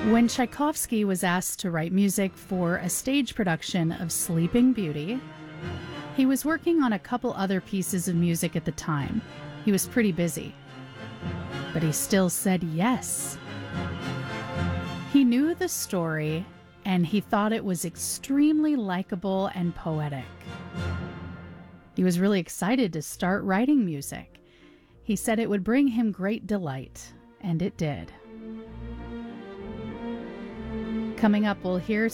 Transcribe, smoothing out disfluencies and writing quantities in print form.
When Tchaikovsky was asked to write music for a stage production of Sleeping Beauty, he was working on a couple other pieces of music at the time. He was pretty busy. But he still said yes. He knew the story, and he thought it was extremely likable and poetic. He was really excited to start writing music. He said it would bring him great delight, and it did. Coming up, we'll hear